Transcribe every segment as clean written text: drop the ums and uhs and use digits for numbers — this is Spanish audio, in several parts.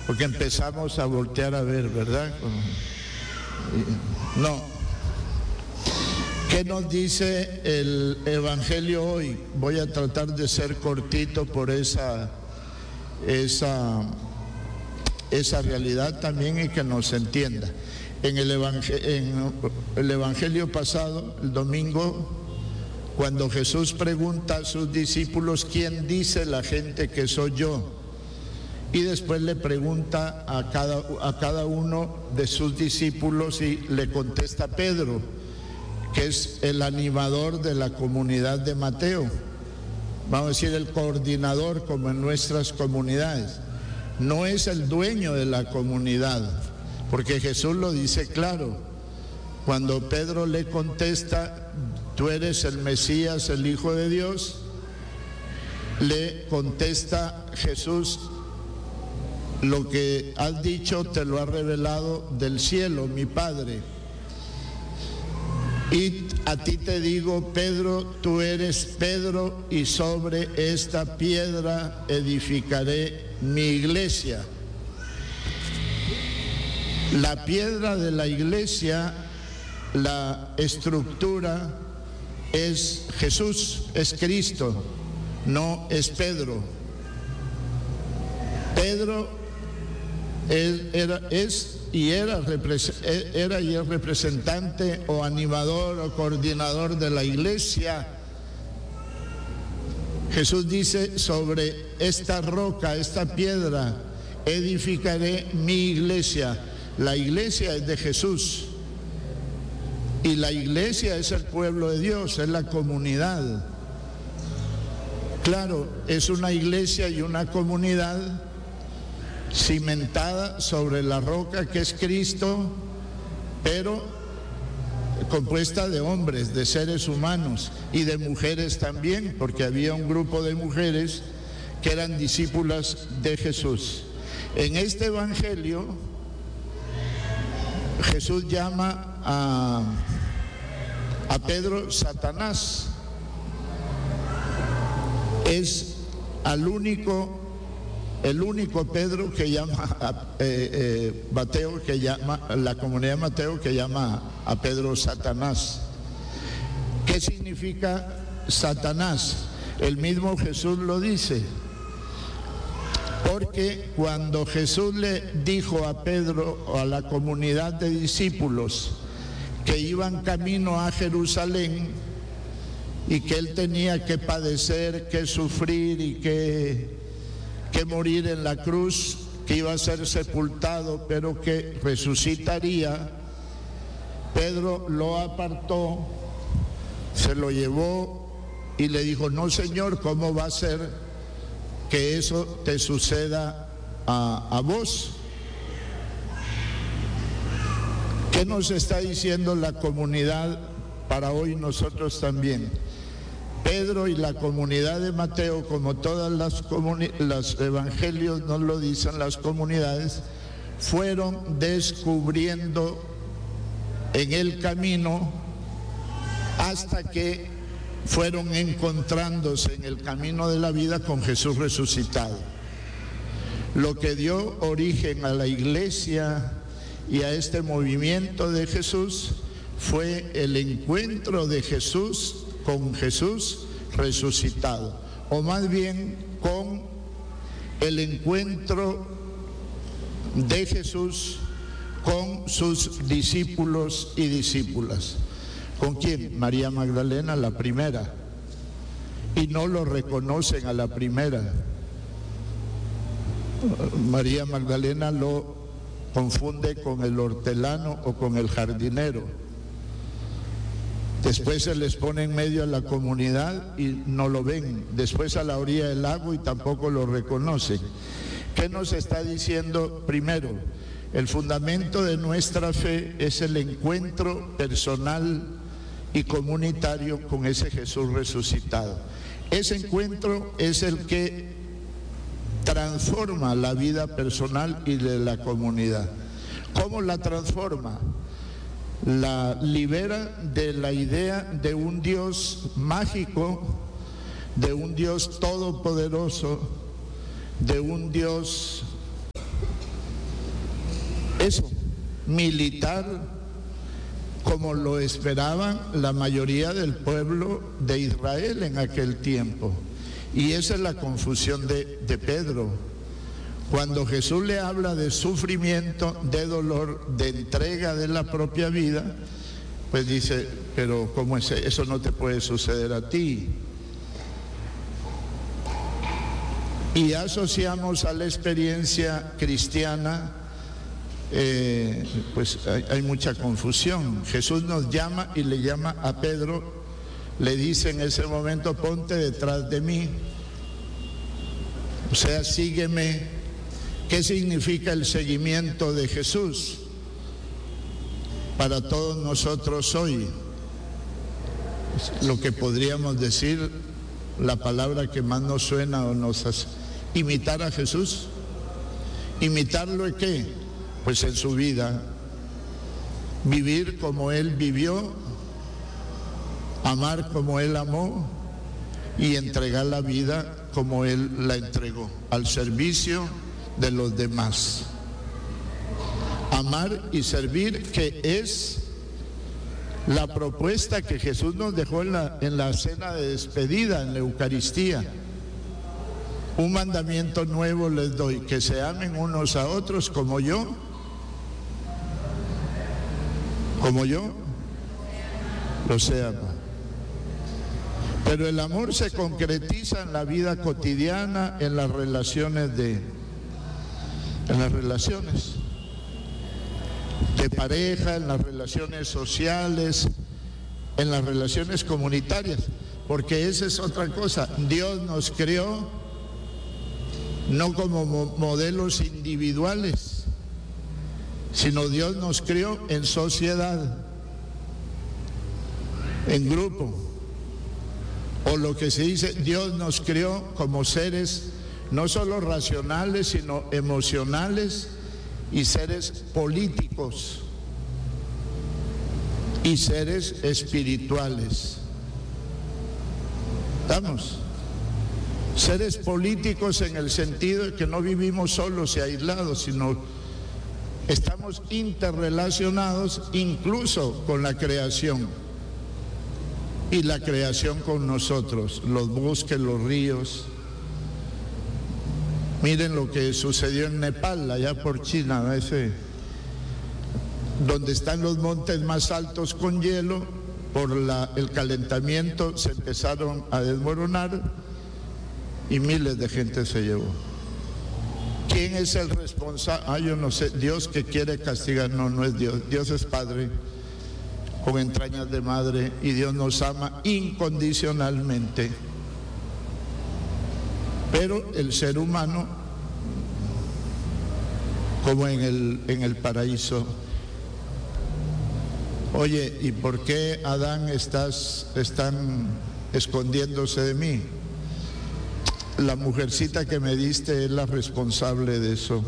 porque empezamos a voltear a ver, ¿verdad? No. ¿Qué nos dice el Evangelio hoy? Voy a tratar de ser cortito por esa realidad también y que nos entienda. En el Evangelio pasado, el domingo, cuando Jesús pregunta a sus discípulos, ¿quién dice la gente que soy yo? Y después le pregunta a cada uno de sus discípulos y le contesta Pedro, que es el animador de la comunidad de Mateo. Vamos a decir el coordinador como en nuestras comunidades. No es el dueño de la comunidad, porque Jesús lo dice claro. Cuando Pedro le contesta, tú eres el Mesías, el Hijo de Dios, le contesta Jesús, lo que has dicho te lo ha revelado del cielo, mi Padre. Y a ti te digo, Pedro, tú eres Pedro, y sobre esta piedra edificaré mi iglesia. La piedra de la iglesia, la estructura, es Jesús, es Cristo, no es Pedro. Pedro era y el representante o animador o coordinador de la iglesia. Jesús dice, sobre esta roca, esta piedra, edificaré mi iglesia. La iglesia es de Jesús y la iglesia es el pueblo de Dios, es la comunidad. Claro, es una iglesia y una comunidad cimentada sobre la roca que es Cristo, pero compuesta de hombres, de seres humanos y de mujeres también, porque había un grupo de mujeres que eran discípulas de Jesús. En este Evangelio, Jesús llama a Pedro Satanás. Es el único Pedro que llama Mateo, que llama la comunidad de Mateo, que llama a Pedro Satanás. ¿Qué significa Satanás? El mismo Jesús lo dice, porque cuando Jesús le dijo a Pedro o a la comunidad de discípulos que iban camino a Jerusalén y que él tenía que padecer, que sufrir y que morir en la cruz, que iba a ser sepultado, pero que resucitaría, Pedro lo apartó, se lo llevó y le dijo, no Señor, ¿cómo va a ser que eso te suceda a vos? ¿Qué nos está diciendo la comunidad para hoy nosotros también? Pedro y la comunidad de Mateo, como todas los evangelios nos lo dicen, las comunidades fueron descubriendo en el camino hasta que fueron encontrándose en el camino de la vida con Jesús resucitado. Lo que dio origen a la iglesia y a este movimiento de Jesús fue el encuentro de Jesús con Jesús resucitado, o más bien con el encuentro de Jesús con sus discípulos y discípulas. ¿Con quién? María Magdalena, la primera, y no lo reconocen a la primera. María Magdalena lo confunde con el hortelano o con el jardinero. Después se les pone en medio a la comunidad y no lo ven. Después a la orilla del lago y tampoco lo reconocen. ¿Qué nos está diciendo? Primero, el fundamento de nuestra fe es el encuentro personal y comunitario con ese Jesús resucitado. Ese encuentro es el que transforma la vida personal y de la comunidad. ¿Cómo la transforma? La libera de la idea de un Dios mágico, de un Dios todopoderoso, de un Dios eso, militar, como lo esperaban la mayoría del pueblo de Israel en aquel tiempo. Y esa es la confusión de Pedro. Cuando Jesús le habla de sufrimiento, de dolor, de entrega de la propia vida, pues dice, pero ¿cómo es? Eso no te puede suceder a ti. Y asociamos a la experiencia cristiana, pues hay mucha confusión. Jesús nos llama y le llama a Pedro, le dice en ese momento, ponte detrás de mí, o sea, sígueme. ¿Qué significa el seguimiento de Jesús para todos nosotros hoy? Lo que podríamos decir, la palabra que más nos suena o nos hace, imitar a Jesús. ¿Imitarlo en qué? Pues en su vida, vivir como Él vivió, amar como Él amó y entregar la vida como Él la entregó, al servicio de los demás. Amar y servir, que es la propuesta que Jesús nos dejó en la cena de despedida, en la Eucaristía. Un mandamiento nuevo les doy, que se amen unos a otros como yo los he amado. Pero el amor se concretiza en la vida cotidiana, en las relaciones de pareja, en las relaciones sociales, en las relaciones comunitarias, porque esa es otra cosa. Dios nos creó no como modelos individuales, sino Dios nos creó en sociedad, en grupo, o lo que se dice, Dios nos creó como seres no solo racionales, sino emocionales y seres políticos y seres espirituales. ¿Estamos? Seres políticos en el sentido de que no vivimos solos y aislados, sino estamos interrelacionados incluso con la creación y la creación con nosotros, los bosques, los ríos. Miren lo que sucedió en Nepal, allá por China, donde están los montes más altos con hielo, por el calentamiento se empezaron a desmoronar y miles de gente se llevó. ¿Quién es el responsable? Yo no sé, Dios que quiere castigar, no es Dios. Dios es Padre, con entrañas de madre, y Dios nos ama incondicionalmente. Pero el ser humano, como en el paraíso, oye, ¿y por qué, Adán, están escondiéndose de mí? La mujercita que me diste es la responsable de eso.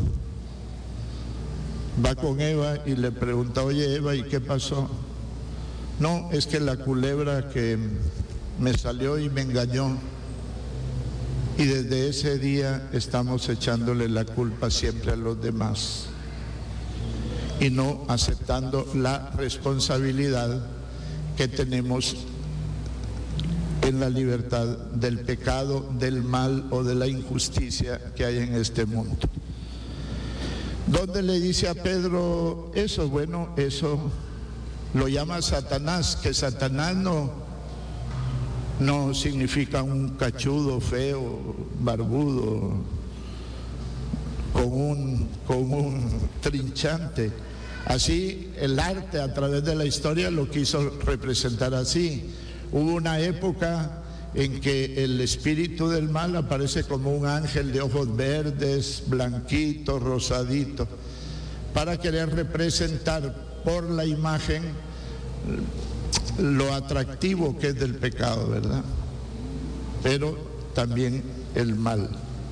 Va con Eva y le pregunta, oye, Eva, ¿y qué pasó? No, es que la culebra que me salió y me engañó. Y desde ese día estamos echándole la culpa siempre a los demás y no aceptando la responsabilidad que tenemos en la libertad del pecado, del mal o de la injusticia que hay en este mundo. ¿Dónde le dice a Pedro eso? Bueno, eso lo llama Satanás, que Satanás no significa un cachudo feo, barbudo, con un trinchante. Así el arte a través de la historia lo quiso representar así. Hubo una época en que el espíritu del mal aparece como un ángel de ojos verdes, blanquito, rosadito, para querer representar por la imagen lo atractivo que es del pecado, ¿verdad? Pero también el mal.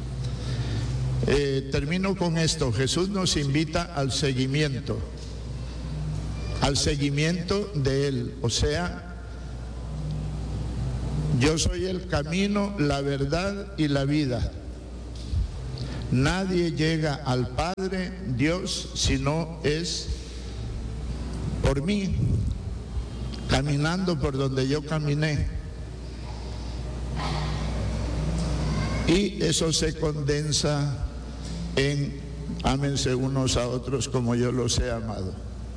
Termino con esto. Jesús nos invita al seguimiento de Él. O sea, yo soy el camino, la verdad y la vida. Nadie llega al Padre, Dios, si no es por mí, caminando por donde yo caminé. Y eso se condensa en ámense unos a otros como yo los he amado.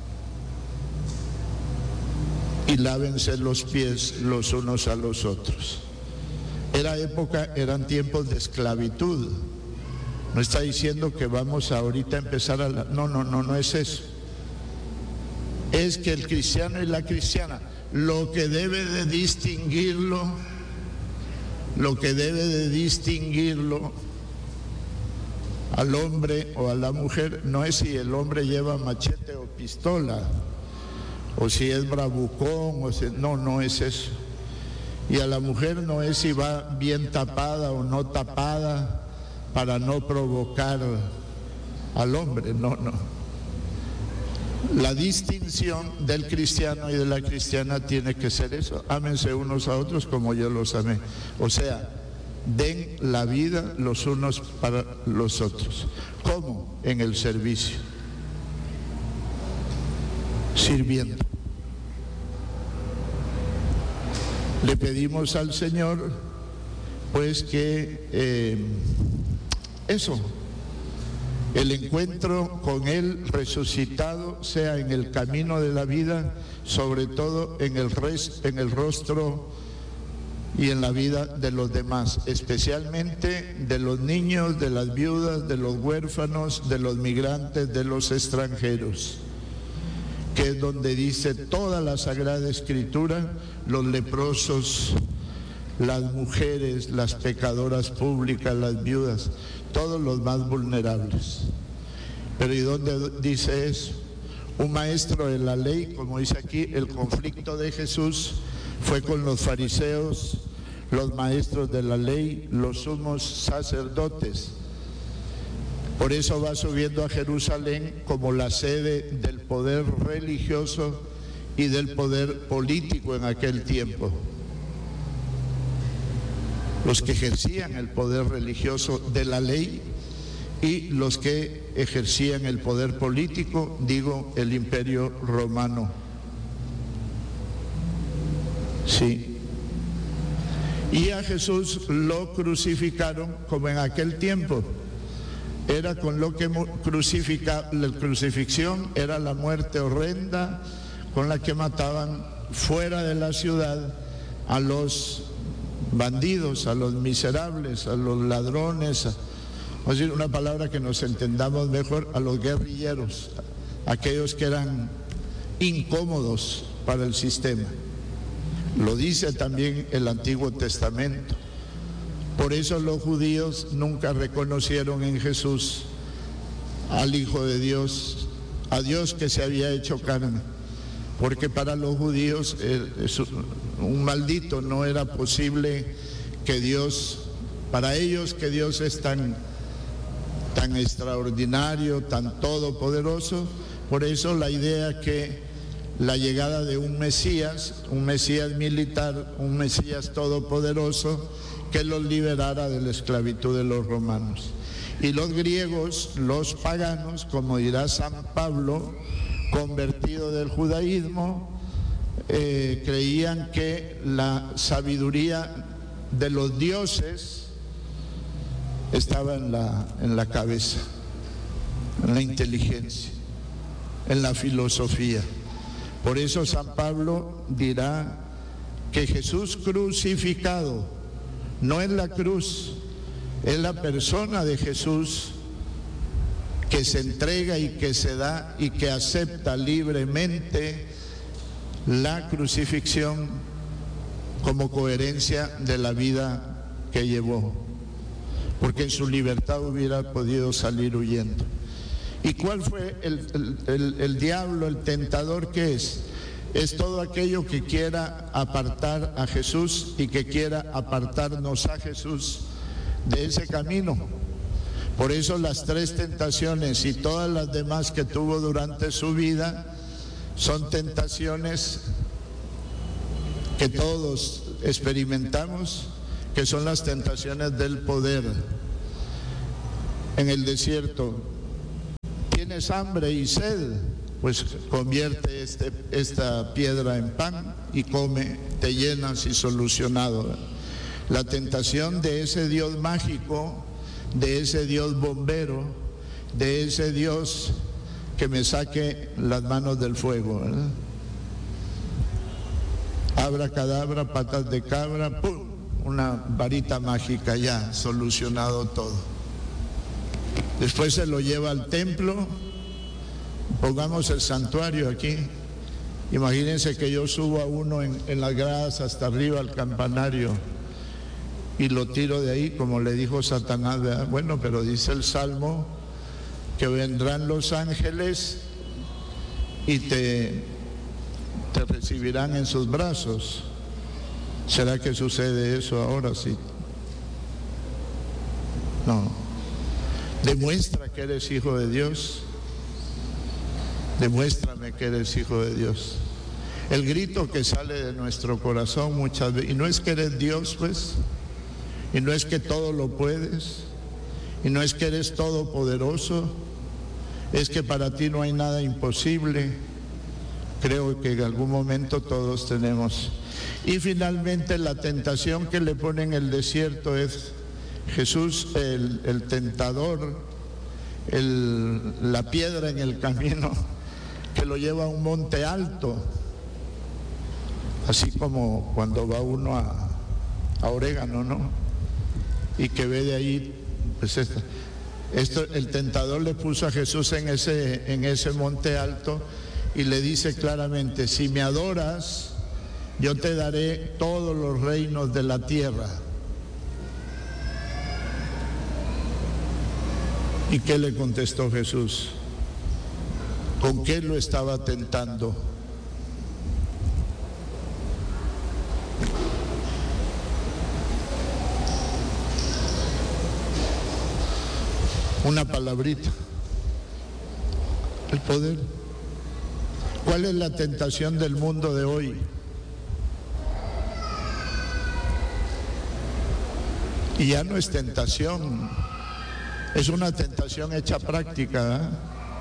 Y lávense los pies los unos a los otros. Eran tiempos de esclavitud. No está diciendo que vamos ahorita a empezar a... No es eso. Es que el cristiano y la cristiana, lo que debe de distinguirlo al hombre o a la mujer, no es si el hombre lleva machete o pistola, o si es bravucón, no es eso. Y a la mujer no es si va bien tapada o no tapada para no provocar al hombre, no. La distinción del cristiano y de la cristiana tiene que ser eso. Ámense unos a otros como yo los amé. O sea, den la vida los unos para los otros. ¿Cómo? En el servicio. Sirviendo. Le pedimos al Señor, pues que el encuentro con Él resucitado sea en el camino de la vida, sobre todo en el rostro y en la vida de los demás, especialmente de los niños, de las viudas, de los huérfanos, de los migrantes, de los extranjeros, que es donde dice toda la Sagrada Escritura, los leprosos, las mujeres, las pecadoras públicas, las viudas, todos los más vulnerables. Pero ¿y dónde dice eso? Un maestro de la ley, como dice aquí, el conflicto de Jesús fue con los fariseos, los maestros de la ley, los sumos sacerdotes. Por eso va subiendo a Jerusalén como la sede del poder religioso y del poder político en aquel tiempo. Los que ejercían el poder religioso de la ley y los que ejercían el poder político, digo, el Imperio Romano. Sí. Y a Jesús lo crucificaron como en aquel tiempo. Era con lo que la crucifixión era la muerte horrenda con la que mataban fuera de la ciudad a los bandidos, a los miserables, a los ladrones, vamos a decir una palabra que nos entendamos mejor, a los guerrilleros, aquellos que eran incómodos para el sistema. Lo dice también el Antiguo Testamento. Por eso los judíos nunca reconocieron en Jesús al Hijo de Dios, a Dios que se había hecho carne, porque para los judíos un maldito no era posible que Dios, para ellos que Dios es tan extraordinario, tan todopoderoso. Por eso la idea que la llegada de un Mesías militar, un Mesías todopoderoso, que los liberara de la esclavitud de los romanos. Y los griegos, los paganos, como dirá San Pablo, convertido del judaísmo, creían que la sabiduría de los dioses estaba en la cabeza, en la inteligencia, en la filosofía. Por eso San Pablo dirá que Jesús crucificado no es la cruz, es la persona de Jesús que se entrega y que se da y que acepta libremente la crucifixión como coherencia de la vida que llevó, porque en su libertad hubiera podido salir huyendo. ¿Y cuál fue el diablo, el tentador que es? Es todo aquello que quiera apartar a Jesús y que quiera apartarnos a Jesús de ese camino. Por eso las tres tentaciones y todas las demás que tuvo durante su vida son tentaciones que todos experimentamos, que son las tentaciones del poder. en el desierto: ¿tienes hambre y sed? Pues convierte esta piedra en pan y come, te llenas y solucionado. La tentación de ese Dios mágico, de ese Dios bombero, de ese Dios que me saque las manos del fuego, ¿verdad? Abracadabra, patas de cabra, ¡pum!, una varita mágica, ya solucionado todo. Después se lo lleva al templo. Pongamos el santuario aquí. Imagínense que yo subo a uno en las gradas hasta arriba al campanario y lo tiro de ahí, como le dijo Satanás, ¿verdad? Bueno, pero dice el Salmo que vendrán los ángeles y te recibirán en sus brazos. ¿Será que sucede eso ahora? Sí. No. Demuestra que eres hijo de Dios. Demuéstrame que eres hijo de Dios. El grito que sale de nuestro corazón muchas veces, y no es que eres Dios, pues, y no es que todo lo puedes, y no es que eres todopoderoso, es que para ti no hay nada imposible. Creo que en algún momento todos tenemos. Y finalmente la tentación que le pone en el desierto es Jesús, el tentador, la piedra en el camino que lo lleva a un monte alto, así como cuando va uno a Orégano, ¿no? Y que ve de ahí, pues el tentador le puso a Jesús en ese monte alto y le dice claramente: si me adoras, yo te daré todos los reinos de la tierra. ¿Y qué le contestó Jesús? ¿Con qué lo estaba tentando? Una palabrita: el poder. ¿Cuál es la tentación del mundo de hoy? Y ya no es tentación, es una tentación hecha práctica, ¿eh?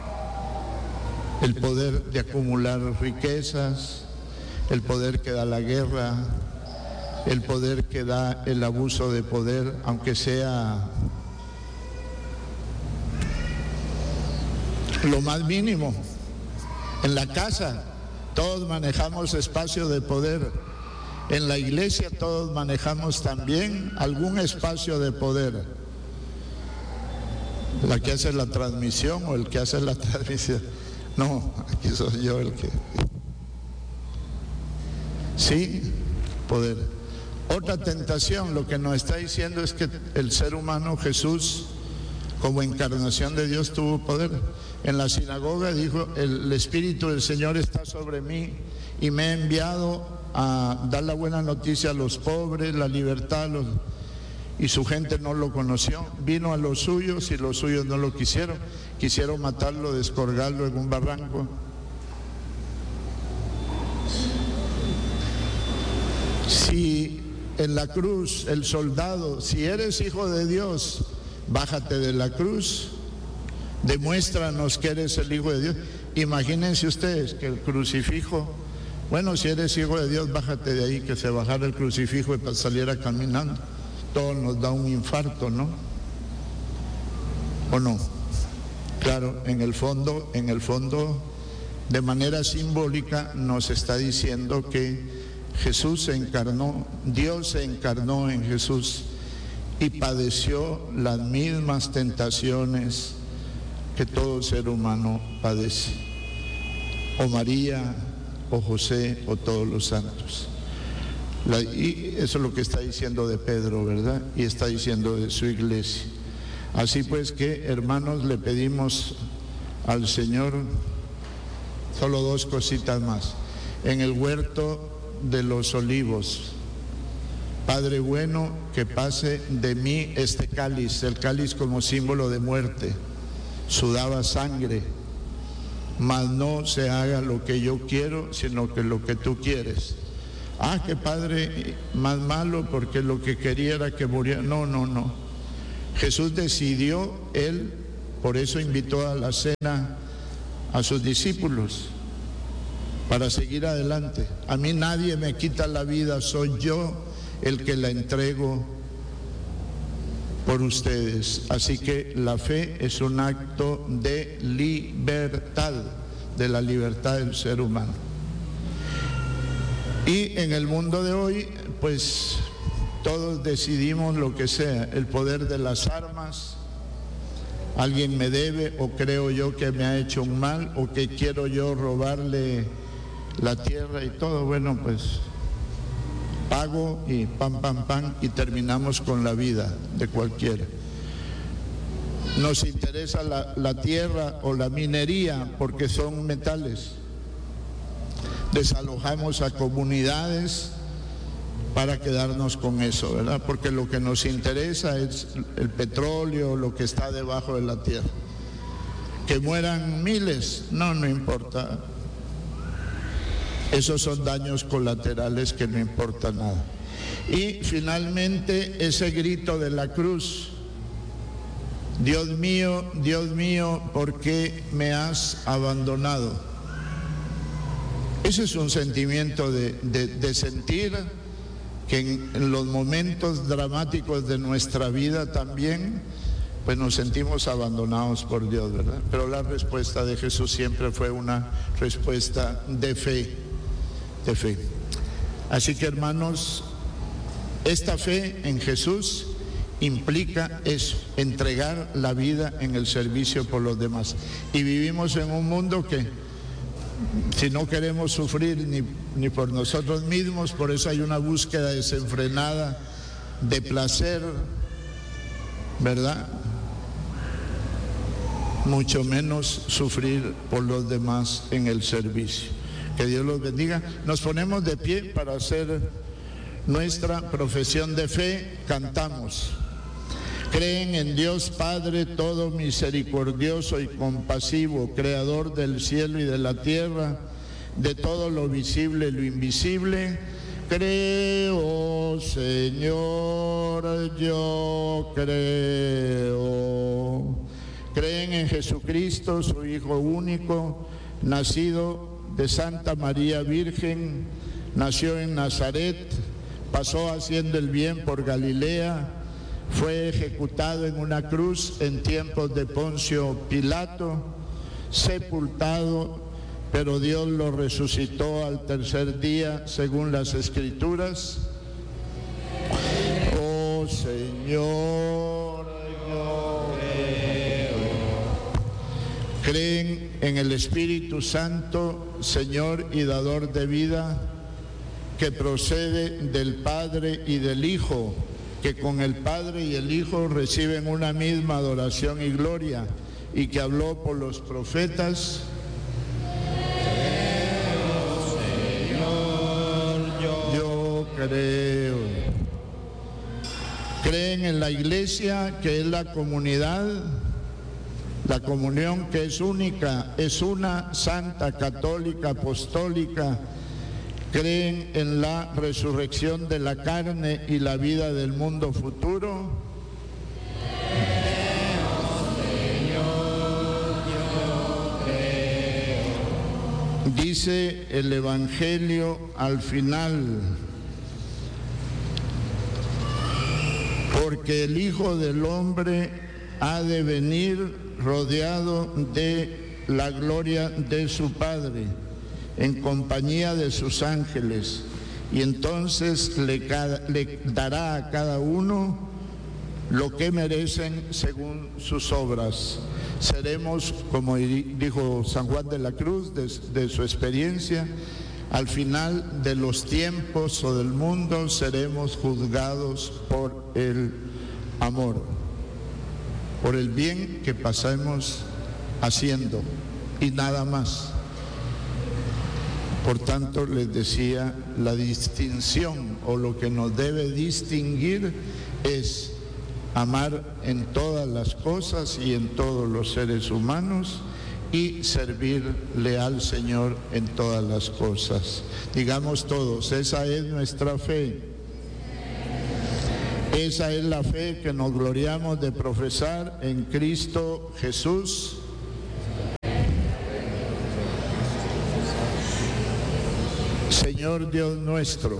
El poder de acumular riquezas, el poder que da la guerra, el poder que da el abuso de poder, aunque sea lo más mínimo. En la casa todos manejamos espacio de poder. En la iglesia todos manejamos también algún espacio de poder. La que hace la transmisión o el que hace la transmisión. No, aquí soy yo el que... Sí, poder. Otra tentación, lo que nos está diciendo es que el ser humano, Jesús, como encarnación de Dios, tuvo poder. En la sinagoga dijo: el Espíritu del Señor está sobre mí y me ha enviado a dar la buena noticia a los pobres, la libertad, y su gente no lo conoció. Vino a los suyos y los suyos no lo quisieron. Quisieron matarlo, descolgarlo en un barranco. Si en la cruz el soldado: si eres hijo de Dios, bájate de la cruz, demuéstranos que eres el hijo de Dios. Imagínense ustedes que el crucifijo, bueno, si eres hijo de Dios, bájate de ahí, que se bajara el crucifijo y saliera caminando. Todo nos da un infarto, ¿no? ¿O no? Claro, en el fondo, de manera simbólica, nos está diciendo que Jesús se encarnó, Dios se encarnó en Jesús y padeció las mismas tentaciones que todo ser humano padece, o María, o José, o todos los santos. Y eso es lo que está diciendo de Pedro, ¿verdad? Y está diciendo de su iglesia. Así pues que, hermanos, le pedimos al Señor solo dos cositas más. En el huerto de los olivos: Padre bueno, que pase de mí este cáliz, el cáliz como símbolo de muerte, sudaba sangre, mas no se haga lo que yo quiero, sino que lo que tú quieres. Qué padre más malo, porque lo que quería era que muriera. No. Jesús decidió, Él, por eso invitó a la cena a sus discípulos, para seguir adelante. A mí nadie me quita la vida, soy yo el que la entrego por ustedes. Así que la fe es un acto de libertad, de la libertad del ser humano. Y en el mundo de hoy, pues todos decidimos lo que sea, el poder de las armas. Alguien me debe, o creo yo que me ha hecho un mal, o que quiero yo robarle la tierra y todo. Bueno, pues pago y pam, pam, pam, y terminamos con la vida de cualquiera. Nos interesa la tierra o la minería porque son metales. Desalojamos a comunidades para quedarnos con eso, ¿verdad? Porque lo que nos interesa es el petróleo, lo que está debajo de la tierra. Que mueran miles, no importa. Esos son daños colaterales que no importa nada. Y finalmente ese grito de la cruz: Dios mío, ¿por qué me has abandonado? Ese es un sentimiento de sentir que en los momentos dramáticos de nuestra vida también, pues nos sentimos abandonados por Dios, ¿verdad? Pero la respuesta de Jesús siempre fue una respuesta de fe. Así que, hermanos, esta fe en Jesús implica eso, entregar la vida en el servicio por los demás. Y vivimos en un mundo que, si no queremos sufrir ni por nosotros mismos, por eso hay una búsqueda desenfrenada de placer, ¿verdad? Mucho menos sufrir por los demás en el servicio. Que Dios los bendiga. Nos ponemos de pie para hacer nuestra profesión de fe. Cantamos. Creen en Dios Padre todo misericordioso y compasivo, creador del cielo y de la tierra, de todo lo visible y lo invisible. Creo, Señor, yo creo. Creen en Jesucristo, su Hijo único, nacido de Santa María Virgen, nació en Nazaret, pasó haciendo el bien por Galilea, fue ejecutado en una cruz en tiempos de Poncio Pilato, sepultado, pero Dios lo resucitó al tercer día según las Escrituras. Oh Señor, yo creo. Creen en el Espíritu Santo, Señor y dador de vida, que procede del Padre y del Hijo, que con el Padre y el Hijo reciben una misma adoración y gloria, y que habló por los profetas. Señor, yo creo. Creen en la Iglesia, que es la comunidad, la comunión que es única, es una, santa, católica, apostólica. Creen en la resurrección de la carne y la vida del mundo futuro. Dice el Evangelio al final: porque el Hijo del Hombre ha de venir rodeado de la gloria de su Padre, en compañía de sus ángeles, y entonces le dará a cada uno lo que merecen según sus obras. Seremos, como dijo San Juan de la Cruz, de su experiencia, al final de los tiempos o del mundo seremos juzgados por el amor, por el bien que pasemos haciendo y nada más. Por tanto, les decía, la distinción o lo que nos debe distinguir es amar en todas las cosas y en todos los seres humanos y servirle al Señor en todas las cosas. Digamos todos, esa es nuestra fe. Esa es la fe que nos gloriamos de profesar en Cristo Jesús. Señor Dios nuestro.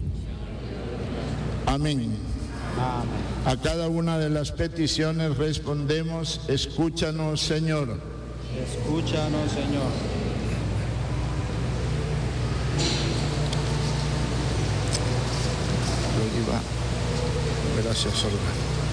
Amén. A cada una de las peticiones respondemos: escúchanos, Señor. Escúchanos, Señor. Gracias, Olga.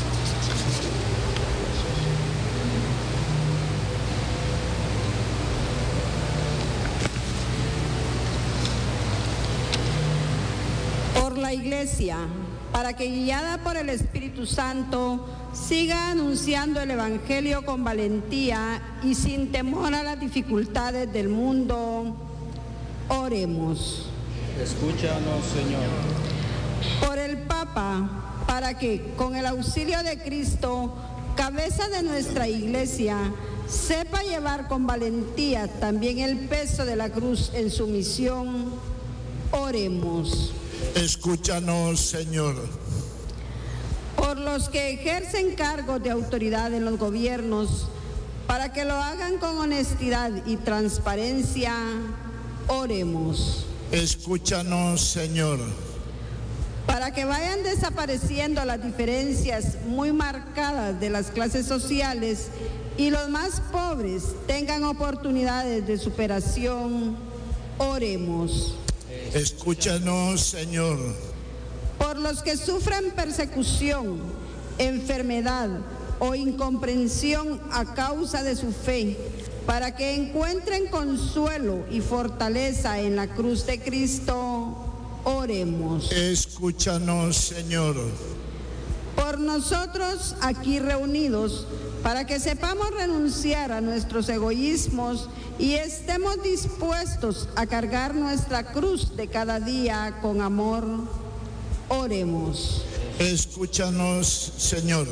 Por la Iglesia, para que guiada por el Espíritu Santo siga anunciando el Evangelio con valentía y sin temor a las dificultades del mundo. Oremos. Escúchanos, Señor. Por el Papa, para que, con el auxilio de Cristo, cabeza de nuestra Iglesia, sepa llevar con valentía también el peso de la cruz en su misión. Oremos. Escúchanos, Señor. Por los que ejercen cargos de autoridad en los gobiernos, para que lo hagan con honestidad y transparencia. Oremos. Escúchanos, Señor. Para que vayan desapareciendo las diferencias muy marcadas de las clases sociales y los más pobres tengan oportunidades de superación. Oremos. Escúchanos, Señor. Por los que sufren persecución, enfermedad o incomprensión a causa de su fe, para que encuentren consuelo y fortaleza en la cruz de Cristo. Oremos. Escúchanos, Señor. Por nosotros aquí reunidos, para que sepamos renunciar a nuestros egoísmos y estemos dispuestos a cargar nuestra cruz de cada día con amor. Oremos. Escúchanos, Señor.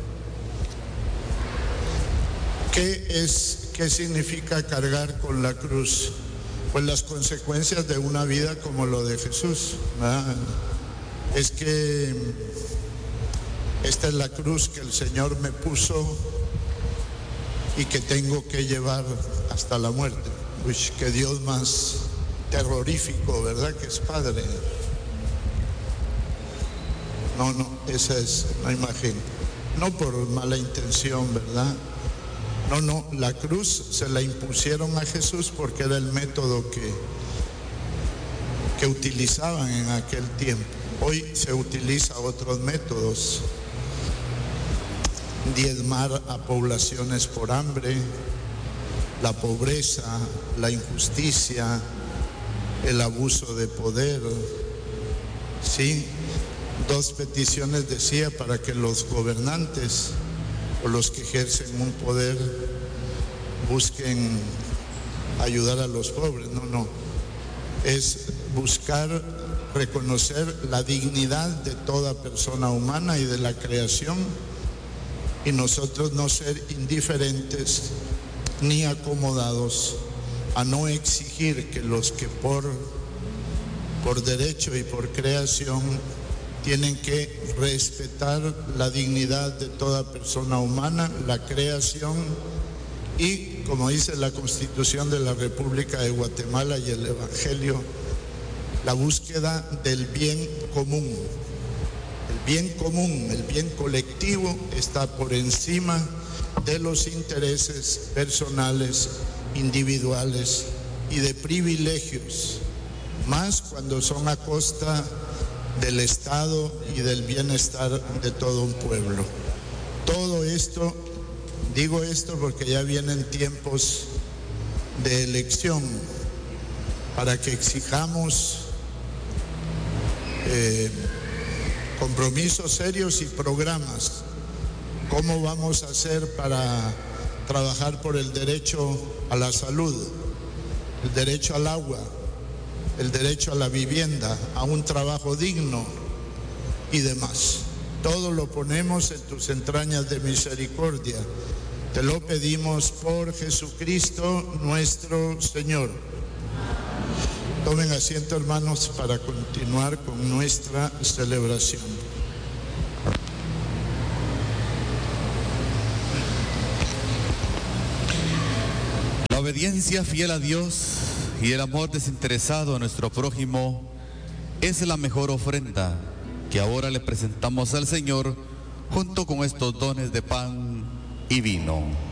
¿Qué significa cargar con la cruz? Pues las consecuencias de una vida como lo de Jesús, ¿verdad? Es que esta es la cruz que el Señor me puso y que tengo que llevar hasta la muerte. Uy, qué Dios más terrorífico, ¿verdad? Que es Padre. No, esa es la imagen. No por mala intención, ¿verdad? No, la cruz se la impusieron a Jesús porque era el método que utilizaban en aquel tiempo. Hoy se utiliza otros métodos. Diezmar a poblaciones por hambre, la pobreza, la injusticia, el abuso de poder. Sí, 2 peticiones decía para que los gobernantes o los que ejercen un poder busquen ayudar a los pobres. No, es buscar reconocer la dignidad de toda persona humana y de la creación, y nosotros no ser indiferentes ni acomodados a no exigir que los que por derecho y por creación tienen que respetar la dignidad de toda persona humana, la creación y, como dice la Constitución de la República de Guatemala y el Evangelio, la búsqueda del bien común. El bien común, el bien colectivo está por encima de los intereses personales, individuales y de privilegios, más cuando son a costa del Estado y del bienestar de todo un pueblo. Todo esto, digo esto porque ya vienen tiempos de elección, para que exijamos compromisos serios y programas. ¿Cómo vamos a hacer para trabajar por el derecho a la salud, el derecho al agua, el derecho a la vivienda, a un trabajo digno y demás? Todo lo ponemos en tus entrañas de misericordia. Te lo pedimos por Jesucristo nuestro Señor. Tomen asiento, hermanos, para continuar con nuestra celebración. La obediencia fiel a Dios y el amor desinteresado a nuestro prójimo es la mejor ofrenda que ahora le presentamos al Señor junto con estos dones de pan y vino.